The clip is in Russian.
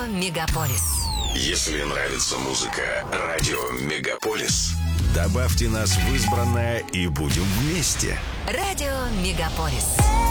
Мегаполис. Если нравится музыка «Радио Мегаполис», добавьте нас в избранное и будем вместе. Радио Мегаполис.